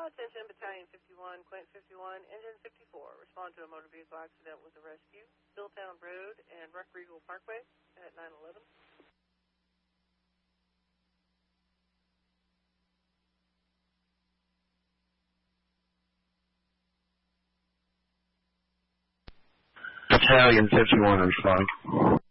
Attention, Battalion 51, Quint 51, Engine 54. Respond to a motor vehicle accident with a rescue. Hilltown Road and Rock Regal Parkway at 911. Battalion 51, respond.